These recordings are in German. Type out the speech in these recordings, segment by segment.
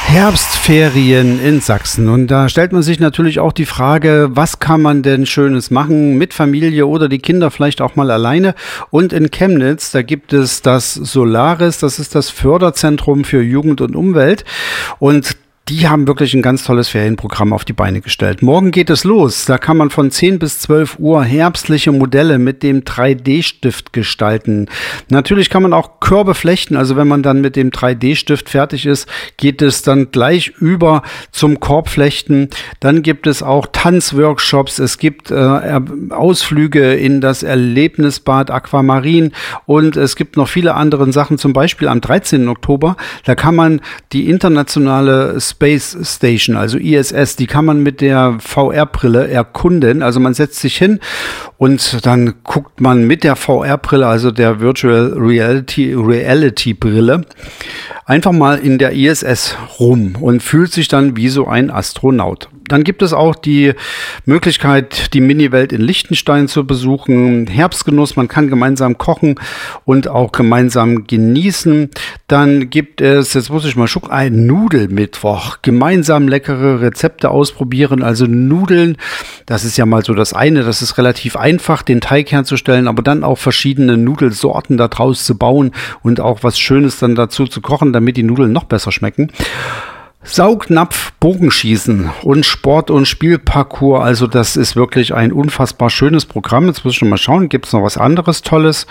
Herbstferien in Sachsen. Und da stellt man sich natürlich auch die Frage, was kann man denn Schönes machen mit Familie oder die Kinder vielleicht auch mal alleine. Und in Chemnitz, da gibt es das Solaris, das ist das Förderzentrum für Jugend und Umwelt. Und die haben wirklich ein ganz tolles Ferienprogramm auf die Beine gestellt. Morgen geht es los. Da kann man von 10 bis 12 Uhr herbstliche Modelle mit dem 3D-Stift gestalten. Natürlich kann man auch Körbe flechten. Also wenn man dann mit dem 3D-Stift fertig ist, geht es dann gleich über zum Korbflechten. Dann gibt es auch Tanzworkshops. Es gibt Ausflüge in das Erlebnisbad Aquamarin. Und es gibt noch viele andere Sachen. Zum Beispiel am 13. Oktober. Da kann man die internationale Space Station, also ISS, die kann man mit der VR-Brille erkunden. Also man setzt sich hin und dann guckt man mit der VR-Brille, also der Virtual Reality Brille, einfach mal in der ISS rum und fühlt sich dann wie so ein Astronaut. Dann gibt es auch die Möglichkeit, die Mini-Welt in Liechtenstein zu besuchen. Herbstgenuss, man kann gemeinsam kochen und auch gemeinsam genießen. Dann gibt es, jetzt muss ich mal gucken, einen Nudelmittwoch. Gemeinsam leckere Rezepte ausprobieren. Also Nudeln, das ist ja mal so das eine. Das ist relativ einfach, den Teig herzustellen, aber dann auch verschiedene Nudelsorten daraus zu bauen und auch was Schönes dann dazu zu kochen, damit die Nudeln noch besser schmecken. Saugnapf, Bogenschießen und Sport- und Spielparcours, also das ist wirklich ein unfassbar schönes Programm. Jetzt muss ich schon mal schauen, gibt es noch was anderes Tolles?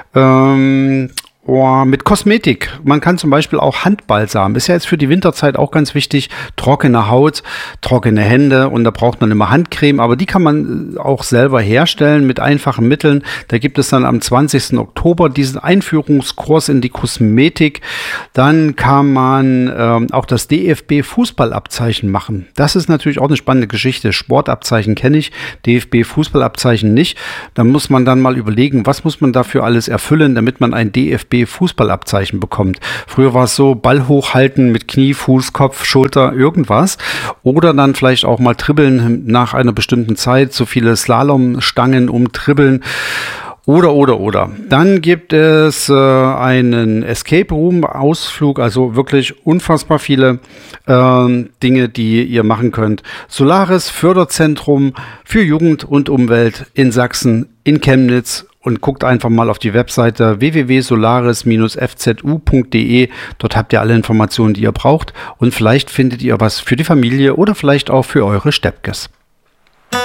Mit Kosmetik. Man kann zum Beispiel auch Handbalsam. Ist ja jetzt für die Winterzeit auch ganz wichtig. Trockene Haut, trockene Hände und da braucht man immer Handcreme. Aber die kann man auch selber herstellen mit einfachen Mitteln. Da gibt es dann am 20. Oktober diesen Einführungskurs in die Kosmetik. Dann kann man auch das DFB-Fußballabzeichen machen. Das ist natürlich auch eine spannende Geschichte. Sportabzeichen kenne ich, DFB-Fußballabzeichen nicht. Da muss man dann mal überlegen, was muss man dafür alles erfüllen, damit man ein DFB-Fußballabzeichen bekommt. Früher war es so, Ball hochhalten mit Knie, Fuß, Kopf, Schulter, irgendwas. Oder dann vielleicht auch mal dribbeln nach einer bestimmten Zeit, so viele Slalomstangen umtribbeln. Oder. Dann gibt es einen Escape Room Ausflug, also wirklich unfassbar viele Dinge, die ihr machen könnt. Solaris Förderzentrum für Jugend und Umwelt in Sachsen, in Chemnitz. Und guckt einfach mal auf die Webseite www.solaris-fzu.de. Dort habt ihr alle Informationen, die ihr braucht. Und vielleicht findet ihr was für die Familie oder vielleicht auch für eure Steppkes.